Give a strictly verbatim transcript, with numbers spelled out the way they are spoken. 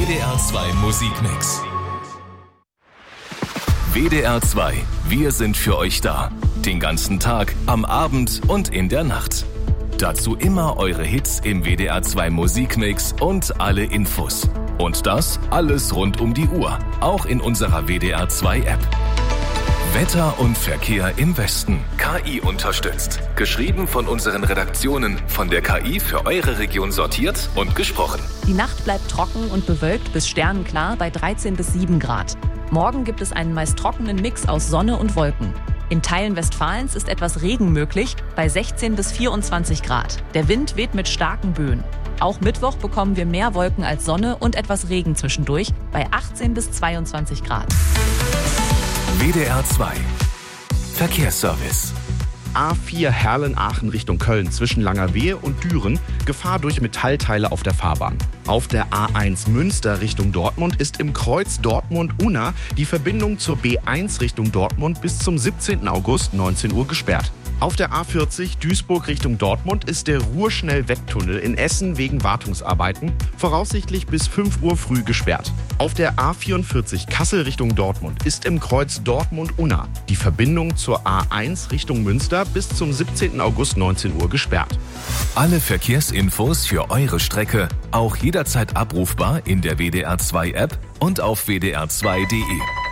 D R zwei Musikmix. W D R zwei, wir sind für euch da. Den ganzen Tag, am Abend und in der Nacht. Dazu immer eure Hits im W D R zwei Musikmix und alle Infos. Und das alles rund um die Uhr, auch in unserer W D R zwei App. Wetter und Verkehr im Westen. K I unterstützt. Geschrieben von unseren Redaktionen, von der K I für eure Region sortiert und gesprochen. Die Nacht bleibt trocken und bewölkt bis sternenklar bei dreizehn bis sieben Grad. Morgen gibt es einen meist trockenen Mix aus Sonne und Wolken. In Teilen Westfalens ist etwas Regen möglich bei sechzehn bis vierundzwanzig Grad. Der Wind weht mit starken Böen. Auch Mittwoch bekommen wir mehr Wolken als Sonne und etwas Regen zwischendurch bei achtzehn bis zweiundzwanzig Grad. W D R zwei Verkehrsservice. A vier Herlen-Aachen Richtung Köln zwischen Langerwehe und Düren. Gefahr durch Metallteile auf der Fahrbahn. Auf der A eins Münster Richtung Dortmund ist im Kreuz Dortmund-Unna die Verbindung zur B eins Richtung Dortmund bis zum siebzehnten August neunzehn Uhr gesperrt. Auf der A vierzig Duisburg Richtung Dortmund ist der Ruhrschnellwegtunnel in Essen wegen Wartungsarbeiten voraussichtlich bis fünf Uhr früh gesperrt. Auf der A vierundvierzig Kassel Richtung Dortmund ist im Kreuz Dortmund-Unna die Verbindung zur A eins Richtung Münster bis zum siebzehnten August neunzehn Uhr gesperrt. Alle Verkehrsinfos für eure Strecke auch jederzeit abrufbar in der W D R zwei App und auf W D R zwei punkt D E.